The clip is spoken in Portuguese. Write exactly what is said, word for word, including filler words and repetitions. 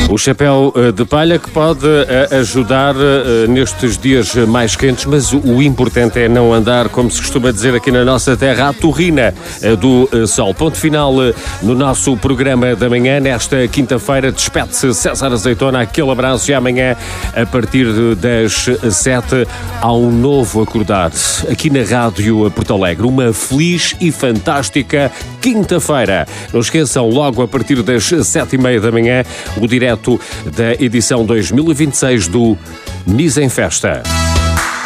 O chapéu de palha que pode ajudar nestes dias mais quentes, mas o importante é não andar, como se costuma dizer aqui na nossa terra, à torrina do sol. Ponto final no nosso programa da manhã. Nesta quinta-feira despede-se César Azeitona. Aquele abraço e amanhã, a partir das sete, há um novo acordar aqui na Rádio Porto Alegre. Uma feliz e fantástica quinta-feira. Não esqueçam, logo a partir das sete e meia da manhã, o direto da edição dois mil e vinte e seis do Mise em Festa.